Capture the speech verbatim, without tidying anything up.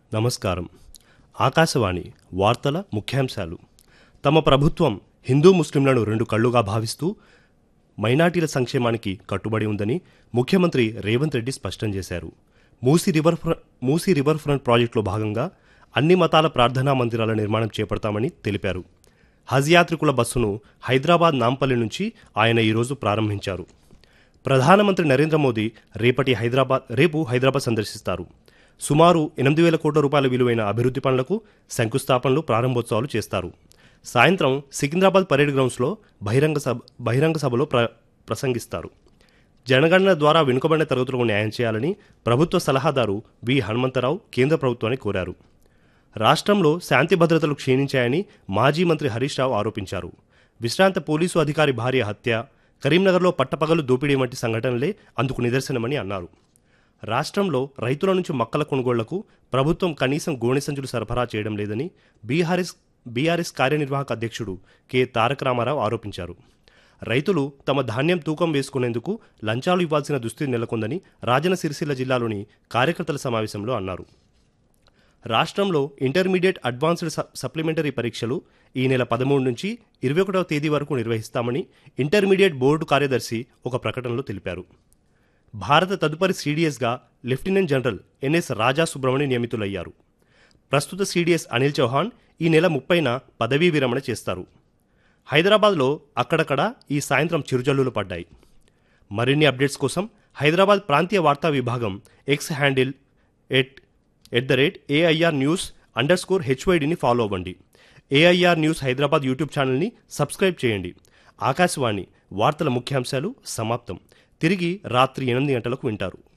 నమస్కారం. ఆకాశవాణి వార్తల ముఖ్యాంశాలు. తమ ప్రభుత్వం హిందూ ముస్లింలను రెండు కళ్లుగా భావిస్తూ మైనార్టీల సంక్షేమానికి కట్టుబడి ఉందని ముఖ్యమంత్రి రేవంత్ రెడ్డి స్పష్టం చేశారు. Musi river front Musi river front ప్రాజెక్టులో భాగంగా అన్ని మతాల ప్రార్థనా మందిరాల నిర్మాణం చేపడతామని తెలిపారు. హజ్ యాత్రికుల బస్సును హైదరాబాద్ నాంపల్లి నుంచి ఆయన ఈరోజు ప్రారంభించారు. ప్రధానమంత్రి నరేంద్ర మోదీ రేపటి హైదరాబాద్ రేపు హైదరాబాద్ సందర్శిస్తారు. సుమారు ఎనిమిది వేల కోట్ల రూపాయల విలువైన అభివృద్ధి పనులకు శంకుస్థాపనలు, ప్రారంభోత్సవాలు చేస్తారు. సాయంత్రం సికింద్రాబాద్ పరేడ్ గ్రౌండ్స్లో బహిరంగ సభ బహిరంగ సభలో ప్ర ప్రసంగిస్తారు. జనగణన ద్వారా వెనుకబడిన తరగతులకు న్యాయం చేయాలని ప్రభుత్వ సలహాదారు వి హనుమంతరావు కేంద్ర ప్రభుత్వాన్ని కోరారు. రాష్ట్రంలో శాంతి భద్రతలు క్షీణించాయని మాజీ మంత్రి హరీష్ రావు ఆరోపించారు. విశ్రాంత పోలీసు అధికారి భార్య హత్య, కరీంనగర్లో పట్టపగలు దోపిడీ వంటి సంఘటనలే అందుకు నిదర్శనమని అన్నారు. రాష్ట్రంలో రైతుల నుంచి మొక్కల కొనుగోళ్లకు ప్రభుత్వం కనీసం గోనె సంచులు సరఫరా చేయడం లేదని బీఆర్ఎస్ బీఆర్ఎస్ కార్యనిర్వాహక అధ్యక్షుడు కె తారక రామారావు ఆరోపించారు. రైతులు తమ ధాన్యం తూకం వేసుకునేందుకు లంచాలు ఇవ్వాల్సిన దుస్థితి నెలకొందని రాజన్న సిరిసిల్ల జిల్లాలోని కార్యకర్తల సమావేశంలో అన్నారు. రాష్ట్రంలో ఇంటర్మీడియట్ అడ్వాన్స్డ్ సప్లిమెంటరీ పరీక్షలు ఈ నెల పదమూడు నుంచి ఇరవై ఒకటవ తేదీ వరకు నిర్వహిస్తామని ఇంటర్మీడియట్ బోర్డు కార్యదర్శి ఒక ప్రకటనలో తెలిపారు. భారత తదుపరి సీడీఎస్గా లెఫ్టినెంట్ జనరల్ ఎన్ఎస్ రాజా సుబ్రమణి నియమితులయ్యారు. ప్రస్తుత సీడీఎస్ అనిల్ చౌహాన్ ఈ నెల ముప్పైన పదవీ విరమణ చేస్తారు. హైదరాబాద్లో అక్కడక్కడ ఈ సాయంత్రం చిరుజల్లులు పడ్డాయి. మరిన్ని అప్డేట్స్ కోసం హైదరాబాద్ ప్రాంతీయ వార్తా విభాగం X handle at at the rate AIR news under score హెచ్వైడిని follow అవ్వండి. ఏఐఆర్ న్యూస్ హైదరాబాద్ యూట్యూబ్ ఛానల్ని సబ్స్క్రైబ్ చేయండి. ఆకాశవాణి వార్తల ముఖ్యాంశాలు సమాప్తం. తిరిగి రాత్రి ఎనిమిది గంటలకు వింటారు.